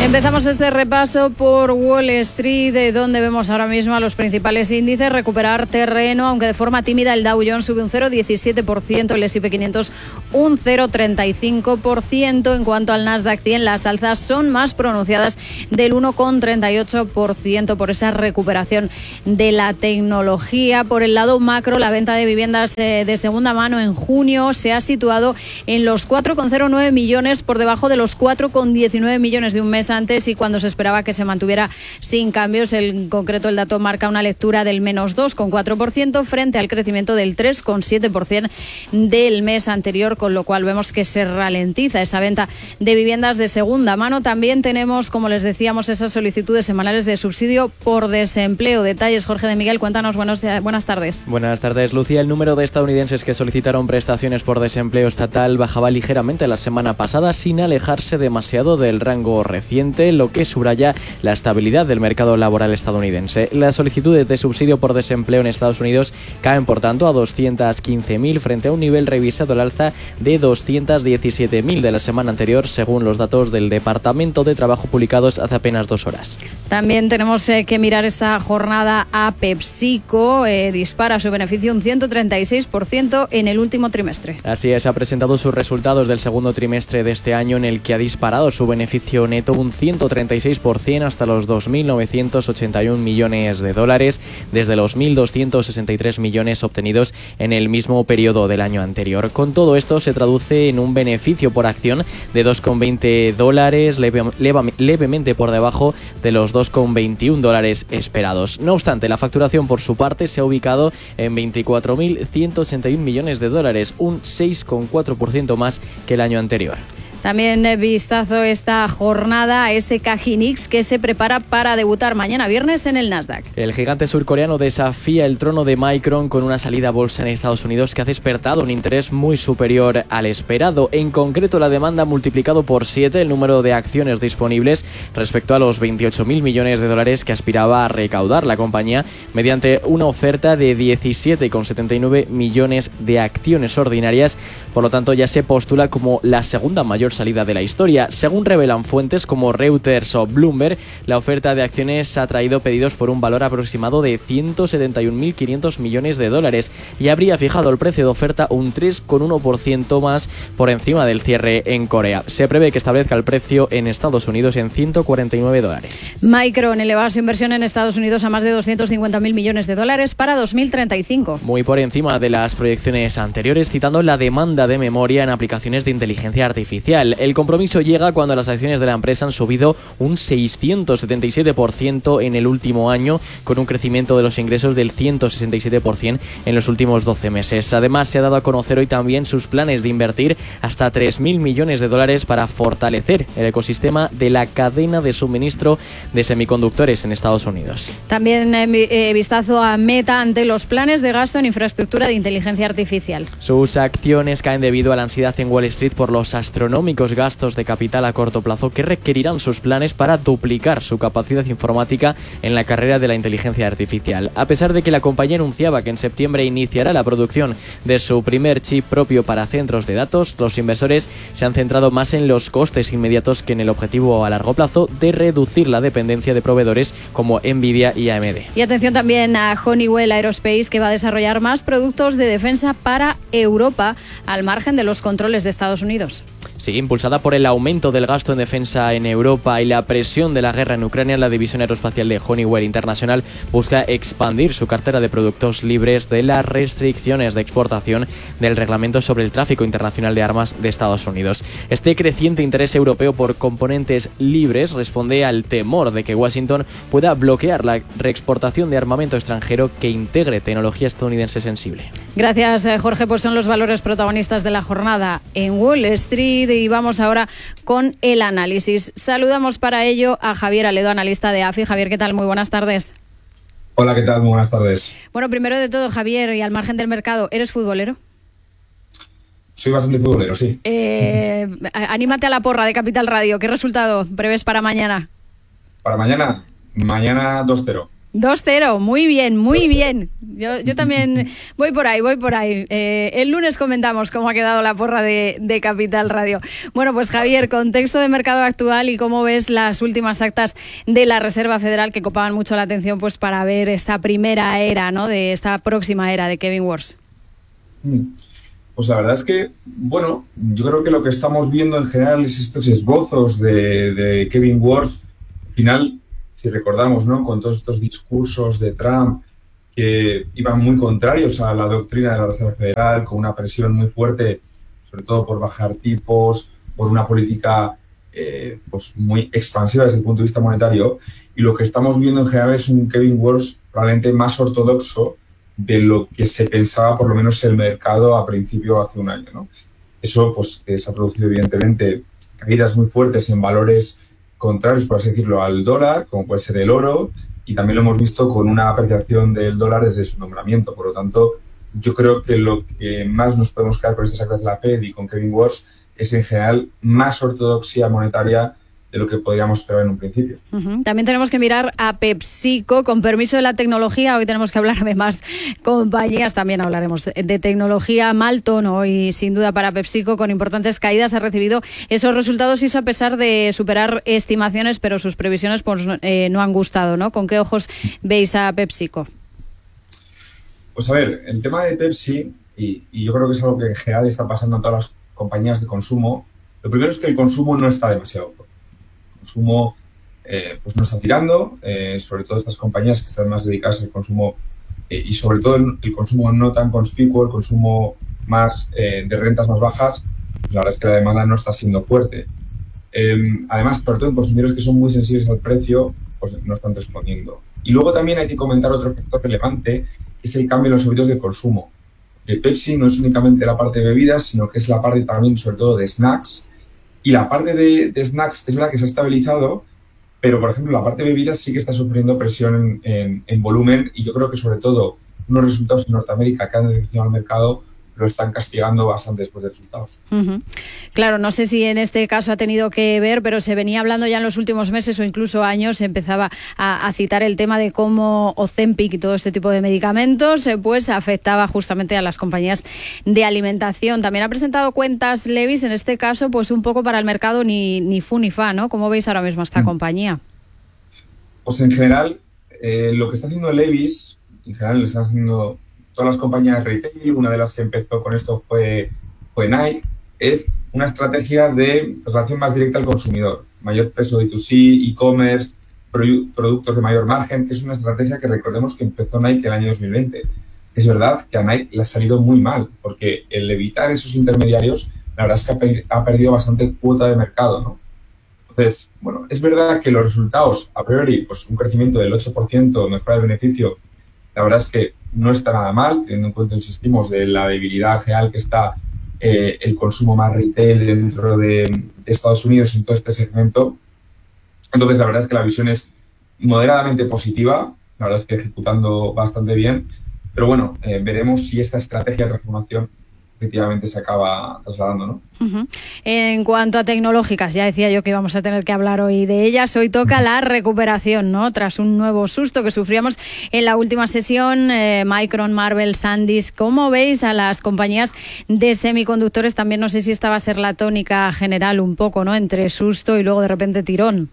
Empezamos este repaso por Wall Street, donde vemos ahora mismo a los principales índices recuperar terreno, aunque de forma tímida. El Dow Jones sube un 0,17%, el S&P 500 un 0,35%. En cuanto al Nasdaq 100, las alzas son más pronunciadas del 1,38% por esa recuperación de la tecnología. Por el lado macro, la venta de viviendas de segunda mano en junio se ha situado en los 4,09 millones, por debajo de los 4,19 millones de un mes antes, y cuando se esperaba que se mantuviera sin cambios. En concreto, el dato marca una lectura del menos 2,4% frente al crecimiento del 3,7% del mes anterior, con lo cual vemos que se ralentiza esa venta de viviendas de segunda mano. También tenemos, como les decíamos, esas solicitudes semanales de subsidio por desempleo. Detalles, Jorge de Miguel, cuéntanos. Buenas tardes. Buenas tardes, Lucía. El número de estadounidenses que solicitaron prestaciones por desempleo estatal bajaba ligeramente la semana pasada, sin alejarse demasiado del rango reciente, lo que subraya la estabilidad del mercado laboral estadounidense. Las solicitudes de subsidio por desempleo en Estados Unidos caen, por tanto, a 215.000 frente a un nivel revisado al alza de 217.000 de la semana anterior, según los datos del Departamento de Trabajo publicados hace apenas 2 horas. También tenemos que mirar esta jornada a PepsiCo. Dispara su beneficio un 136% en el último trimestre. Así es, ha presentado sus resultados del segundo trimestre de este año, en el que ha disparado su beneficio neto un 136% hasta los 2.981 millones de dólares, desde los 1.263 millones obtenidos en el mismo periodo del año anterior. Con todo esto, se traduce en un beneficio por acción de $2,20, levemente por debajo de los $2,21 esperados. No obstante, la facturación por su parte se ha ubicado en 24.181 millones de dólares, un 6,4% más que el año anterior. También vistazo esta jornada a SK Hynix, que se prepara para debutar mañana viernes en el Nasdaq. El gigante surcoreano desafía el trono de Micron con una salida a bolsa en Estados Unidos que ha despertado un interés muy superior al esperado. En concreto, la demanda ha multiplicado por 7 el número de acciones disponibles respecto a los 28.000 millones de dólares que aspiraba a recaudar la compañía mediante una oferta de 17,79 millones de acciones ordinarias. Por lo tanto, ya se postula como la segunda mayor salida de la historia. Según revelan fuentes como Reuters o Bloomberg, la oferta de acciones ha traído pedidos por un valor aproximado de 171.500 millones de dólares y habría fijado el precio de oferta un 3,1% más por encima del cierre en Corea. Se prevé que establezca el precio en Estados Unidos en $149. Micron eleva su inversión en Estados Unidos a más de 250.000 millones de dólares para 2035. Muy por encima de las proyecciones anteriores, citando la demanda de memoria en aplicaciones de inteligencia artificial. El compromiso llega cuando las acciones de la empresa han subido un 677% en el último año, con un crecimiento de los ingresos del 167% en los últimos 12 meses. Además, se ha dado a conocer hoy también sus planes de invertir hasta 3.000 millones de dólares para fortalecer el ecosistema de la cadena de suministro de semiconductores en Estados Unidos. También vistazo a Meta ante los planes de gasto en infraestructura de inteligencia artificial. Sus acciones caen debido a la ansiedad en Wall Street por los astronómicos gastos de capital a corto plazo que requerirán sus planes para duplicar su capacidad informática en la carrera de la inteligencia artificial. A pesar de que la compañía anunciaba que en septiembre iniciará la producción de su primer chip propio para centros de datos, los inversores se han centrado más en los costes inmediatos que en el objetivo a largo plazo de reducir la dependencia de proveedores como Nvidia y AMD. Y atención también a Honeywell Aerospace, que va a desarrollar más productos de defensa para Europa al margen de los controles de Estados Unidos. Sí, impulsada por el aumento del gasto en defensa en Europa y la presión de la guerra en Ucrania, la división aeroespacial de Honeywell International busca expandir su cartera de productos libres de las restricciones de exportación del Reglamento sobre el Tráfico Internacional de Armas de Estados Unidos. Este creciente interés europeo por componentes libres responde al temor de que Washington pueda bloquear la reexportación de armamento extranjero que integre tecnología estadounidense sensible. Gracias, Jorge. Pues son los valores protagonistas de la jornada en Wall Street, y vamos ahora con el análisis. Saludamos para ello a Javier Aledo, analista de AFI. Javier, ¿qué tal? Muy buenas tardes. Hola, ¿qué tal? Muy buenas tardes. Bueno, primero de todo, Javier, y al margen del mercado, ¿eres futbolero? Soy bastante futbolero, sí. Anímate a la porra de Capital Radio. ¿Qué resultado prevés para mañana? Para mañana 2-0. 2-0, muy bien, muy bien. Yo también voy por ahí. El lunes comentamos cómo ha quedado la porra de Capital Radio. Bueno, pues Javier, contexto de mercado actual y cómo ves las últimas actas de la Reserva Federal que copaban mucho la atención pues para ver esta primera era, ¿no? De esta próxima era de Kevin Warsh. Pues la verdad es que, bueno, yo creo que lo que estamos viendo en general es estos esbozos de Kevin Warsh. Al final, si recordamos, ¿no? Con todos estos discursos de Trump que iban muy contrarios a la doctrina de la Reserva Federal, con una presión muy fuerte, sobre todo por bajar tipos, por una política pues muy expansiva desde el punto de vista monetario. Y lo que estamos viendo en general es un Kevin Warsh probablemente más ortodoxo de lo que se pensaba, por lo menos el mercado a principio hace un año, ¿no? Eso pues se ha producido evidentemente caídas muy fuertes en valores contrarios, por así decirlo, al dólar, como puede ser el oro, y también lo hemos visto con una apreciación del dólar desde su nombramiento. Por lo tanto, yo creo que lo que más nos podemos quedar con estas actas de la Fed y con Kevin Warsh es en general más ortodoxia monetaria de lo que podríamos esperar en un principio. También tenemos que mirar a PepsiCo, con permiso de la tecnología. Hoy tenemos que hablar de más compañías, también hablaremos de tecnología. Malton hoy, sin duda, para PepsiCo, con importantes caídas, ha recibido esos resultados y eso a pesar de superar estimaciones, pero sus previsiones pues, no han gustado, ¿no? ¿Con qué ojos veis a PepsiCo? Pues a ver, el tema de Pepsi, y yo creo que es algo que en general está pasando en todas las compañías de consumo. Lo primero es que el consumo no está demasiado fuerte. El consumo pues no está tirando, sobre todo estas compañías que están más dedicadas al consumo y sobre todo el consumo no tan conspicuo, el consumo más de rentas más bajas, pues la verdad es que la demanda no está siendo fuerte. Además, sobre todo en consumidores que son muy sensibles al precio, pues no están respondiendo. Y luego también hay que comentar otro factor relevante, que es el cambio en los hábitos de consumo. El Pepsi no es únicamente la parte de bebidas, sino que es la parte también, sobre todo, de snacks. Y la parte de snacks es verdad que se ha estabilizado, pero, por ejemplo, la parte de bebidas sí que está sufriendo presión en volumen y yo creo que, sobre todo, unos resultados en Norteamérica que han decepcionado al mercado lo están castigando bastante después de resultados. Claro, no sé si en este caso ha tenido que ver, pero se venía hablando ya en los últimos meses o incluso años, se empezaba a citar el tema de cómo Ozempic y todo este tipo de medicamentos pues afectaba justamente a las compañías de alimentación. También ha presentado cuentas Levi's, en este caso, pues un poco para el mercado ni fu ni fa, ¿no? ¿Cómo veis ahora mismo esta compañía? Pues en general, lo que está haciendo Levi's, en general lo están haciendo todas las compañías de retail, una de las que empezó con esto fue Nike, es una estrategia de relación más directa al consumidor, mayor peso de B2C, e-commerce, productos de mayor margen, que es una estrategia que recordemos que empezó Nike el año 2020. Es verdad que a Nike le ha salido muy mal, porque el evitar esos intermediarios, la verdad es que ha perdido bastante cuota de mercado, ¿no? Entonces, bueno, es verdad que los resultados, a priori, pues un crecimiento del 8%, mejora el beneficio, la verdad es que no está nada mal, teniendo en cuenta, insistimos, de la debilidad real que está el consumo más retail dentro de Estados Unidos en todo este segmento. Entonces, la verdad es que la visión es moderadamente positiva, la verdad es que ejecutando bastante bien, pero bueno, veremos si esta estrategia de transformación efectivamente se acaba trasladando, ¿no? En cuanto a tecnológicas, ya decía yo que íbamos a tener que hablar hoy de ellas. Hoy toca la recuperación, ¿no? Tras un nuevo susto que sufríamos en la última sesión, Micron, Marvell, SanDisk. ¿Cómo veis a las compañías de semiconductores? También no sé si esta va a ser la tónica general un poco, ¿no? Entre susto y luego de repente tirón.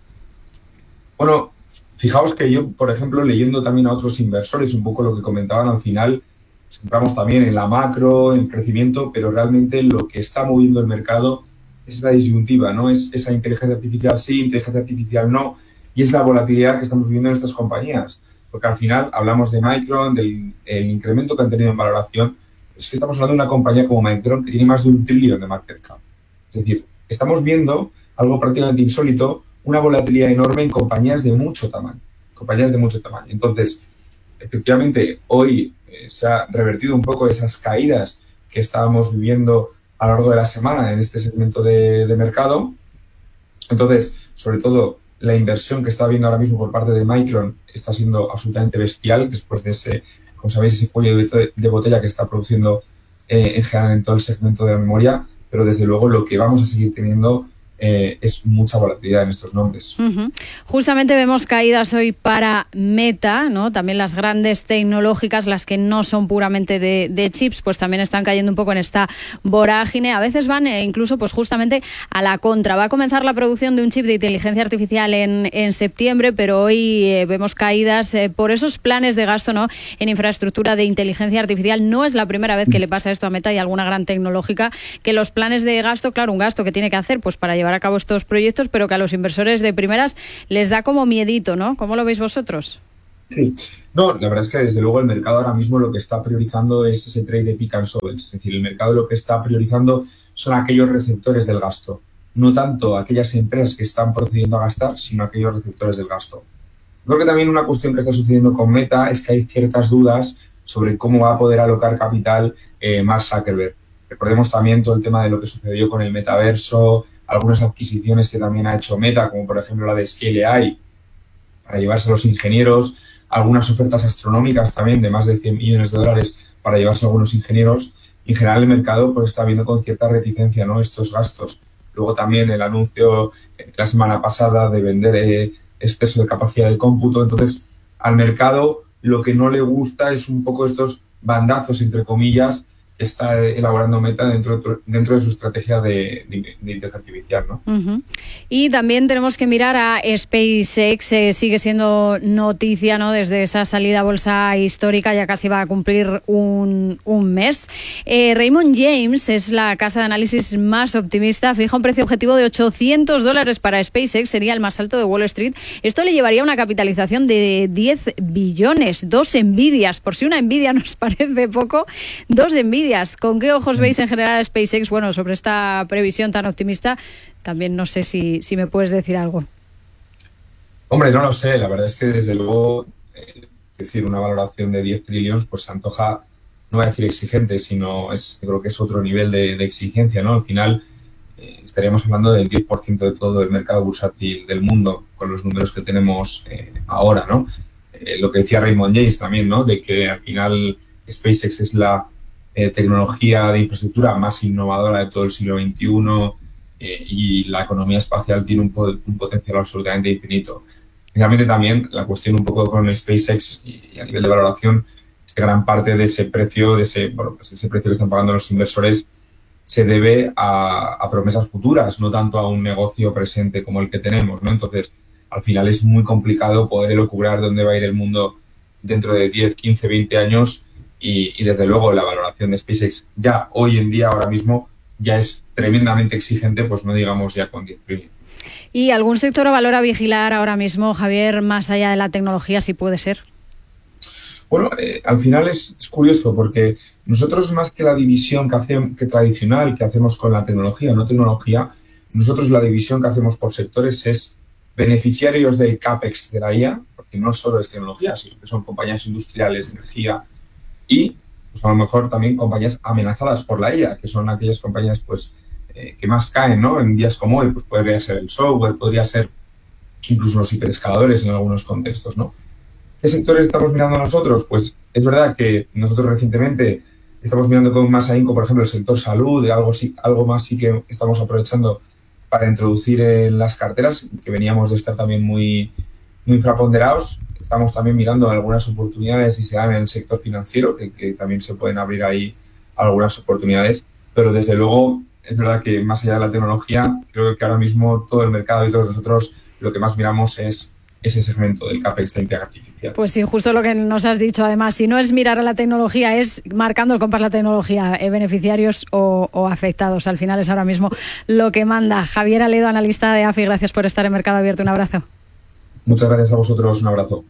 Bueno, fijaos que yo, por ejemplo, leyendo también a otros inversores, un poco lo que comentaban al final, centramos también en la macro, en el crecimiento, pero realmente lo que está moviendo el mercado es esa disyuntiva, ¿no? Es esa inteligencia artificial sí, inteligencia artificial no, y es la volatilidad que estamos viviendo en estas compañías. Porque al final hablamos de Micron, del incremento que han tenido en valoración. Es que estamos hablando de una compañía como Micron que tiene más de $1 trillón de market cap. Es decir, estamos viendo algo prácticamente insólito, una volatilidad enorme en compañías de mucho tamaño. Entonces, efectivamente, hoy se ha revertido un poco esas caídas que estábamos viviendo a lo largo de la semana en este segmento de mercado. Entonces, sobre todo, la inversión que está habiendo ahora mismo por parte de Micron está siendo absolutamente bestial después de ese, como sabéis, ese cuello de botella que está produciendo en general en todo el segmento de la memoria, pero desde luego lo que vamos a seguir teniendo es mucha volatilidad en estos nombres. Justamente vemos caídas hoy para Meta, ¿no? También las grandes tecnológicas, las que no son puramente de chips, pues también están cayendo un poco en esta vorágine. A veces van incluso pues justamente a la contra. Va a comenzar la producción de un chip de inteligencia artificial en septiembre, pero hoy vemos caídas por esos planes de gasto, ¿no?, en infraestructura de inteligencia artificial. No es la primera vez que le pasa esto a Meta y a alguna gran tecnológica, que los planes de gasto, claro, un gasto que tiene que hacer pues para llevar a cabo estos proyectos, pero que a los inversores de primeras les da como miedito, ¿no? ¿Cómo lo veis vosotros? Sí. No, la verdad es que desde luego el mercado ahora mismo lo que está priorizando es ese trade de pick and shovel. Es decir, el mercado lo que está priorizando son aquellos receptores del gasto, no tanto aquellas empresas que están procediendo a gastar, sino aquellos receptores del gasto. Creo que también una cuestión que está sucediendo con Meta es que hay ciertas dudas sobre cómo va a poder alocar capital Mark Zuckerberg. Recordemos también todo el tema de lo que sucedió con el metaverso, algunas adquisiciones que también ha hecho Meta, como por ejemplo la de Scale AI, para llevarse a los ingenieros, algunas ofertas astronómicas también de más de $100 millones para llevarse a algunos ingenieros. Y en general el mercado pues está viendo con cierta reticencia, ¿no?, estos gastos. Luego también el anuncio la semana pasada de vender exceso de capacidad de cómputo. Entonces, al mercado lo que no le gusta es un poco estos bandazos, entre comillas, que está elaborando Meta dentro de su estrategia de inteligencia artificial, ¿no? Y también tenemos que mirar a SpaceX, sigue siendo noticia, ¿no?, desde esa salida a bolsa histórica, ya casi va a cumplir un mes. Raymond James es la casa de análisis más optimista, fija un precio objetivo de $800 para SpaceX, sería el más alto de Wall Street. Esto le llevaría a una capitalización de 10 billones, 2 Nvidias, por si una Nvidia nos parece poco, 2 Nvidias. ¿Con qué ojos veis en general a SpaceX? Bueno, sobre esta previsión tan optimista, también no sé si me puedes decir algo. Hombre, no lo sé. La verdad es que desde luego, decir una valoración de 10 trillones, pues se antoja, no voy a decir exigente, sino creo que es otro nivel de exigencia, ¿no? Al final estaríamos hablando del 10% de todo el mercado bursátil del mundo con los números que tenemos ahora, ¿no? Lo que decía Raymond James también, ¿no?, de que al final SpaceX es la tecnología de infraestructura más innovadora de todo el siglo XXI y la economía espacial tiene un potencial absolutamente infinito. Finalmente también la cuestión un poco con SpaceX y a nivel de valoración es que gran parte de ese precio, ese precio que están pagando los inversores se debe a promesas futuras, no tanto a un negocio presente como el que tenemos, ¿no? Entonces, al final es muy complicado poder elucubrar dónde va a ir el mundo dentro de 10, 15, 20 años. Y desde luego la valoración de SpaceX ya hoy en día, ahora mismo, ya es tremendamente exigente, pues no digamos ya con 10 trillones. ¿Y algún sector o valor a vigilar ahora mismo, Javier, más allá de la tecnología, si puede ser? Bueno, al final es curioso porque nosotros, más que la división que tradicional que hacemos con la tecnología, no tecnología, nosotros la división que hacemos por sectores es beneficiarios del CAPEX de la IA, porque no solo es tecnología, sino que son compañías industriales de energía, y pues a lo mejor también compañías amenazadas por la IA, que son aquellas compañías pues que más caen, ¿no?, en días como hoy. Pues podría ser el software, podría ser incluso los hiperescaladores en algunos contextos, ¿no? ¿Qué sectores estamos mirando nosotros? Pues es verdad que nosotros recientemente estamos mirando con más ahínco, por ejemplo, el sector salud, algo más sí que estamos aprovechando para introducir en las carteras, que veníamos de estar también muy infraponderados. Estamos también mirando algunas oportunidades y se dan en el sector financiero, que también se pueden abrir ahí algunas oportunidades, pero desde luego es verdad que más allá de la tecnología, creo que ahora mismo todo el mercado y todos nosotros lo que más miramos es ese segmento del CAPEX de inteligencia artificial. Pues sí, justo lo que nos has dicho. Además, si no es mirar a la tecnología, es marcando el compás la tecnología, beneficiarios o afectados. Al final es ahora mismo lo que manda. Javier Aledo, analista de AFI, gracias por estar en Mercado Abierto. Un abrazo. Muchas gracias a vosotros. Un abrazo.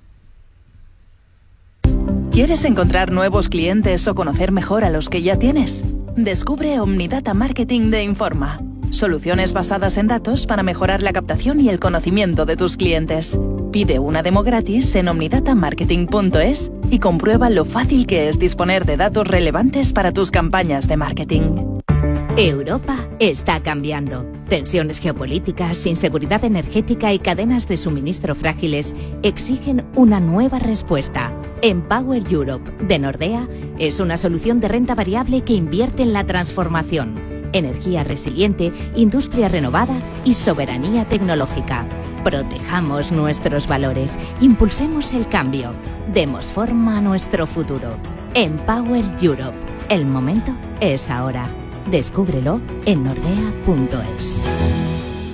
¿Quieres encontrar nuevos clientes o conocer mejor a los que ya tienes? Descubre Omnidata Marketing de Informa. Soluciones basadas en datos para mejorar la captación y el conocimiento de tus clientes. Pide una demo gratis en omnidatamarketing.es y comprueba lo fácil que es disponer de datos relevantes para tus campañas de marketing. Europa está cambiando. Tensiones geopolíticas, inseguridad energética y cadenas de suministro frágiles exigen una nueva respuesta. Empower Europe, de Nordea, es una solución de renta variable que invierte en la transformación. energía resiliente, industria renovada y soberanía tecnológica. Protejamos nuestros valores, impulsemos el cambio, demos forma a nuestro futuro. Empower Europe. El momento es ahora. Descúbrelo en nordea.es.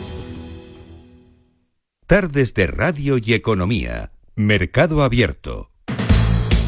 Tardes de Radio y Economía. Mercado Abierto.